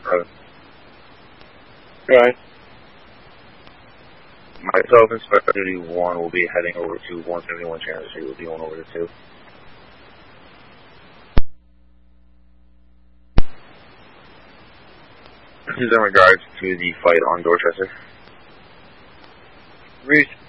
7. Right. Myself and Special Duty 1 will be heading over to 171 Chandler Street. We'll be going over to 2. This is in regards to the fight on Dorchester. Reese.